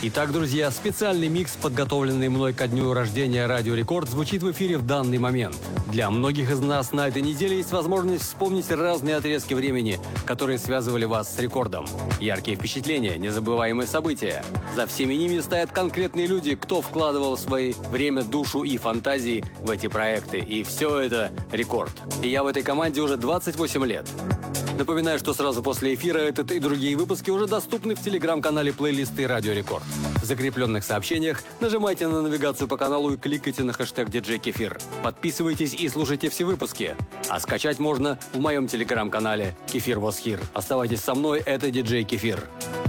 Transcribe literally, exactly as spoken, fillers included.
Итак, друзья, специальный микс, подготовленный мной ко дню рождения Радио Рекорд, звучит в эфире в данный момент. Для многих из нас на этой неделе есть возможность вспомнить разные отрезки времени, которые связывали вас с рекордом. Яркие впечатления, незабываемые события. За всеми ними стоят конкретные люди, кто вкладывал свои время, душу и фантазии в эти проекты. И все это рекорд. И я в этой команде уже двадцать восемь лет. Напоминаю, что сразу после эфира этот и другие выпуски уже доступны в телеграм-канале плейлисты Радио Рекорд. В закрепленных сообщениях нажимайте на навигацию по каналу и кликайте на хэштег диджей Кефир. Подписывайтесь и слушайте все выпуски. А скачать можно в моем телеграм-канале Кефир Was Here. Оставайтесь со мной, это диджей Кефир.